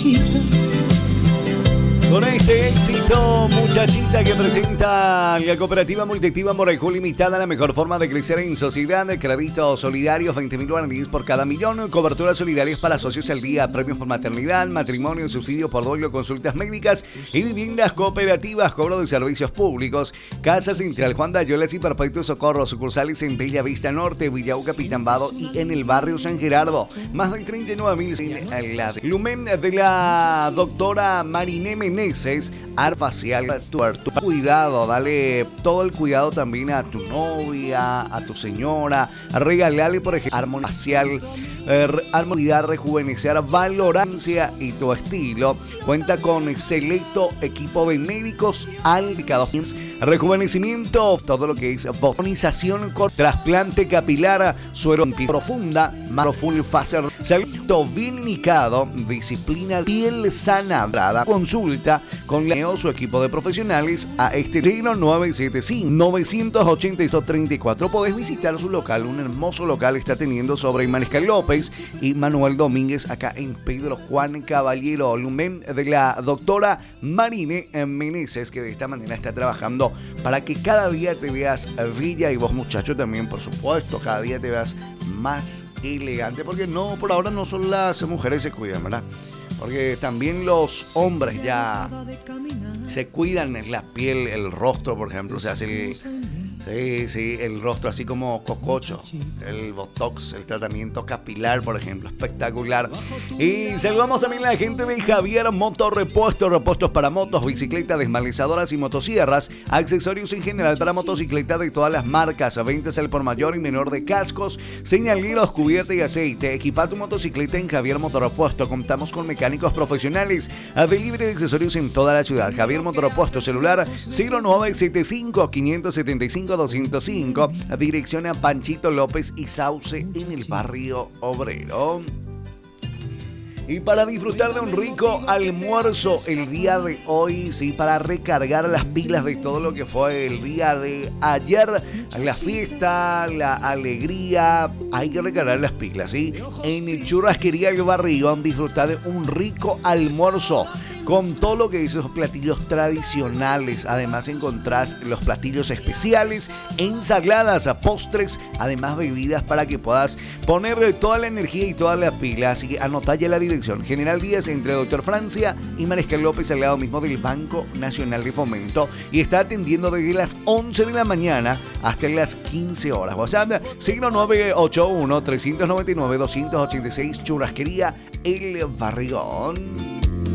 muchachita. Con este éxito, muchachita, que presenta la cooperativa multiactiva Morayjú Limitada, la mejor forma de crecer en sociedad. Créditos solidarios, 20.000 guaraníes por cada millón. Coberturas solidarias para socios al día, premios por maternidad, matrimonio, subsidio por doble, consultas médicas y viviendas cooperativas, cobro de servicios públicos. Casa Central Juan Dayolas y Perpetuo Socorro, sucursales en Bella Vista Norte, Villauca, Pitambado y en el barrio San Gerardo. Más de 39.000 en la Lumen de la doctora Mariné Meneses, art facial, tu cuidado, dale todo el cuidado también a tu novia, a tu señora, regalarle por ejemplo armonía facial, armonía, rejuvenecer, valorancia y tu estilo. Cuenta con selecto equipo de médicos alicados, rejuvenecimiento, todo lo que es botonización, trasplante capilar, suero profunda, maroful facer, salto bien indicado, disciplina, piel sana, consulta con su equipo de profesionales a este 975-982-34. Podés visitar su local, un hermoso local está teniendo sobre Mariscal López y Manuel Domínguez, acá en Pedro Juan Caballero. Lumen de la doctora Mariné Meneses, que de esta manera está trabajando para que cada día te veas bella, y vos, muchacho, también, por supuesto, cada día te veas más elegante, porque no, por ahora no solo las mujeres se cuidan, ¿verdad? Porque también los hombres ya se cuidan la piel, el rostro, por ejemplo, se hace el rostro así como cococho, el botox, el tratamiento capilar, por ejemplo, espectacular. Y saludamos también a la gente de Javier Motorrepuesto, repuestos para motos, bicicletas, desmalizadoras y motosierras, accesorios en general para motocicletas de todas las marcas, ventas al por mayor y menor de cascos, señaleros, cubierta y aceite. Equipa tu motocicleta en Javier Motorrepuesto. Contamos con mecánicos profesionales, delivery de accesorios en toda la ciudad. Javier Motorrepuesto, celular 0975 575 205, dirección a Panchito López y Sauce en el barrio Obrero. Y para disfrutar de un rico almuerzo el día de hoy, sí, para recargar las pilas de todo lo que fue el día de ayer, la fiesta, la alegría, hay que recargar las pilas, ¿sí? En Churrasquería El Barrigón, disfrutar de un rico almuerzo con todo lo que dice, esos platillos tradicionales. Además encontrás los platillos especiales, ensaladas, postres, además bebidas para que puedas ponerle toda la energía y todas las pilas. Así que anotá ya la dirección: General Díaz entre Doctor Francia y Mariscal López, al lado mismo del Banco Nacional de Fomento, y está atendiendo desde las 11 de la mañana hasta las 15 horas. WhatsApp signo 981 399 286. Churrasquería El Barrigón.